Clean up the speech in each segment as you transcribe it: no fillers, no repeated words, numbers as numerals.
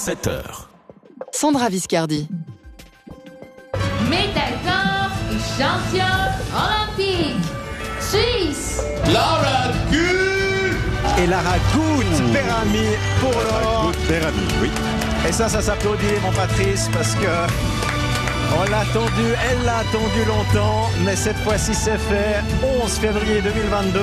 7h. Sandra Viscardi. Médaille d'or et champion olympique. Suisse. Lara Gut. Et Lara Gut Berami pour l'or. Berami, oui. Et ça s'applaudit, mon Patrice, parce que on l'a attendu, elle l'a attendu longtemps, mais cette fois-ci c'est fait. 11 février 2022,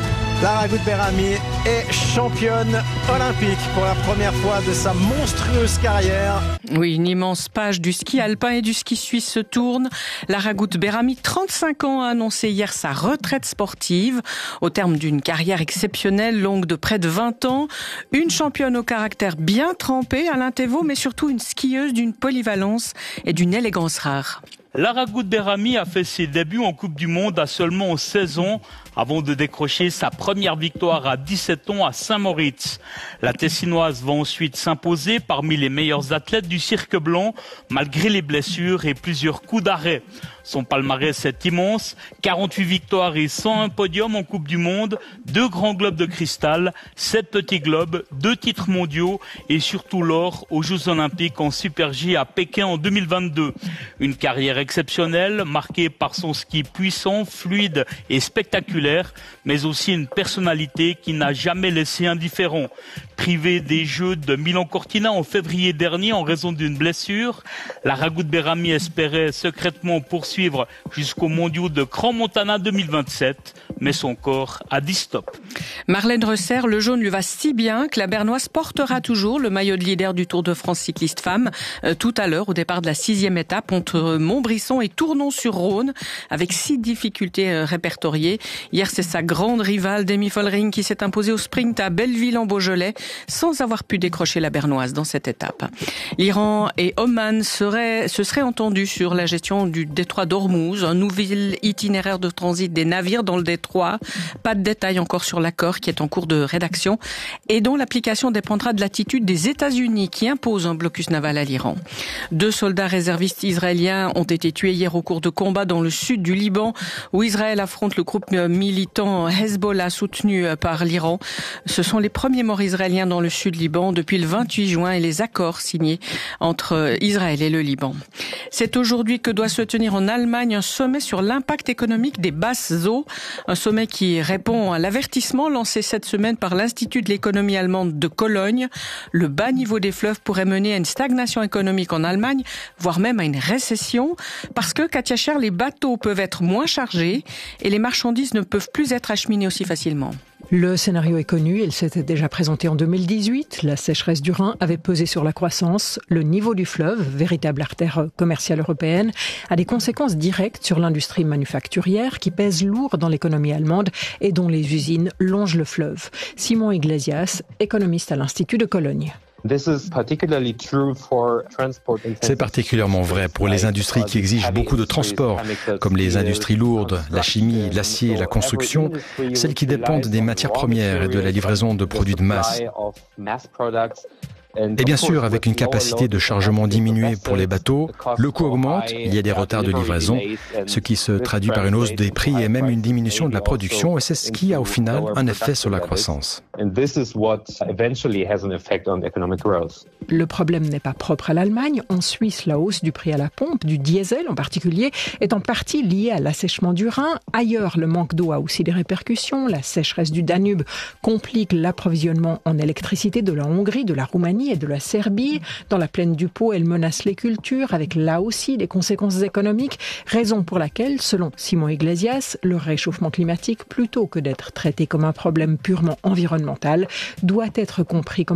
Lara Gut Berami est championne olympique pour la première fois de sa monstrueuse carrière. Oui, une immense page du ski alpin et du ski suisse se tourne. Lara Gut Berami, 35 ans, a annoncé hier sa retraite sportive au terme d'une carrière exceptionnelle, longue de près de 20 ans. Une championne au caractère bien trempé, Alain Thévault, mais surtout une skieuse d'une polyvalence et d'une élégance rare. Lara Gut Berami a fait ses débuts en Coupe du Monde à seulement 16 ans avant de décrocher sa première victoire à 17 ans à Saint-Moritz. La Tessinoise va ensuite s'imposer parmi les meilleurs athlètes du cirque blanc malgré les blessures et plusieurs coups d'arrêt. Son palmarès est immense, 48 victoires et 101 podiums en Coupe du Monde, 2 grands globes de cristal, 7 petits globes, 2 titres mondiaux et surtout l'or aux Jeux Olympiques en Super G à Pékin en 2022. Une carrière exceptionnelle marquée par son ski puissant, fluide et spectaculaire, mais aussi une personnalité qui n'a jamais laissé indifférent. Privée des Jeux de Milan-Cortina en février dernier en raison d'une blessure, Lara Gut Berami espérait secrètement poursuivre jusqu'aux mondiaux de Crans-Montana 2027, mais son corps a dit stop. Marlène Reusser, le jaune lui va si bien que la Bernoise portera toujours le maillot de leader du Tour de France cycliste femmes tout à l'heure au départ de la 6e étape entre Montbrisson et Tournon-sur-Rhône avec 6 difficultés répertoriées. Hier, c'est sa grande rivale Demi Vollering qui s'est imposée au sprint à Belleville-en-Beaujolais sans avoir pu décrocher la Bernoise dans cette étape. L'Iran et Oman se seraient entendus sur la gestion du détroit d'Ormuz, un nouvel itinéraire de transit des navires dans le détroit. Pas de détails encore sur l'accord qui est en cours de rédaction et dont l'application dépendra de l'attitude des États-Unis qui impose un blocus naval à l'Iran. 2 soldats réservistes israéliens ont été tués hier au cours de combats dans le sud du Liban où Israël affronte le groupe militant Hezbollah soutenu par l'Iran. Ce sont les premiers morts israéliens dans le sud Liban depuis le 28 juin et les accords signés entre Israël et le Liban. C'est aujourd'hui que doit se tenir en Allemagne un sommet sur l'impact économique des basses eaux. Un sommet qui répond à l'avertissement lancé cette semaine par l'Institut de l'économie allemande de Cologne. Le bas niveau des fleuves pourrait mener à une stagnation économique en Allemagne, voire même à une récession, parce que, Katia Cher, les bateaux peuvent être moins chargés et les marchandises ne peuvent plus être acheminées aussi facilement. Le scénario est connu, il s'était déjà présenté en 2018. La sécheresse du Rhin avait pesé sur la croissance. Le niveau du fleuve, véritable artère commerciale européenne, a des conséquences directes sur l'industrie manufacturière qui pèse lourd dans l'économie allemande et dont les usines longent le fleuve. Simon Iglesias, économiste à l'Institut de Cologne. C'est particulièrement vrai pour les industries qui exigent beaucoup de transport, comme les industries lourdes, la chimie, l'acier, la construction, celles qui dépendent des matières premières et de la livraison de produits de masse. Et bien sûr, avec une capacité de chargement diminuée pour les bateaux, le coût augmente, il y a des retards de livraison, ce qui se traduit par une hausse des prix et même une diminution de la production, et c'est ce qui a au final un effet sur la croissance. Le problème n'est pas propre à l'Allemagne. En Suisse, la hausse du prix à la pompe, du diesel en particulier, est en partie liée à l'assèchement du Rhin. Ailleurs, le manque d'eau a aussi des répercussions. La sécheresse du Danube complique l'approvisionnement en électricité de la Hongrie, de la Roumanie et de la Serbie. Dans la plaine du Pô, elle menace les cultures, avec là aussi des conséquences économiques, raison pour laquelle, selon Simon Iglesias, le réchauffement climatique, plutôt que d'être traité comme un problème purement environnemental, doit être compris comme